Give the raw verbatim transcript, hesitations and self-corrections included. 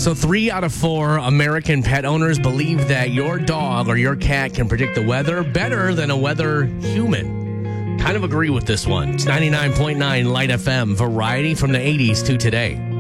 So three out of four American pet owners believe that your dog or your cat can predict the weather better than a weather human. Kind of agree with this one. It's ninety-nine point nine Light F M, variety from the eighties to today.